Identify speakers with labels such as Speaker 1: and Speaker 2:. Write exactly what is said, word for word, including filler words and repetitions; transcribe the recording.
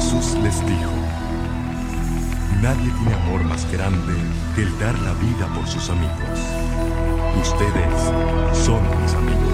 Speaker 1: Jesús les dijo: nadie tiene amor más grande que el dar la vida por sus amigos. Ustedes son mis amigos.